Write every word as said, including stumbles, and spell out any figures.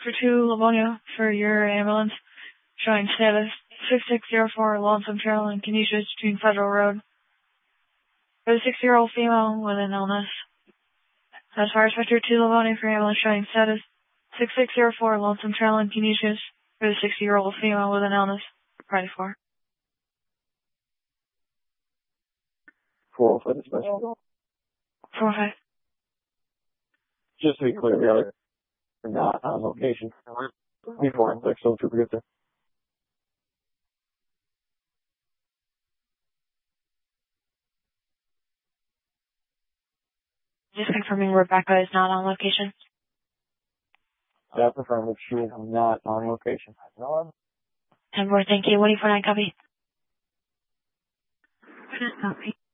for two Livonia for your ambulance, showing status six six zero four Lonesome Trail in Canisius between Federal Road. For the sixty-year-old female with an illness. As far as Vector two Livonia for ambulance showing status six six zero four Lonesome Trail in Canisius for the sixty-year-old female with an illness. Ready for. four oh five special. four oh five. Just to be clear, we are not on location. Before I'm like so super good there. Just confirming Rebecca is not on location. That confirmed that she is not on location. ten four, thank you. one four nine, copy. Copy.